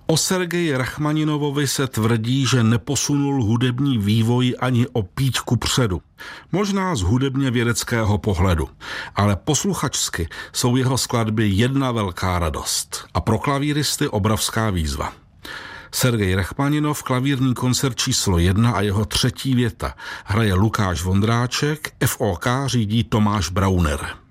O Sergeji Rachmaninovovi se tvrdí, že neposunul hudební vývoj ani o píď kupředu. Možná z hudebně vědeckého pohledu, ale posluchačsky jsou jeho skladby jedna velká radost a pro klavíristy obrovská výzva. Sergej Rachmaninov, klavírní koncert číslo 1 a jeho třetí věta hraje Lukáš Vondráček, FOK řídí Tomáš Brauner.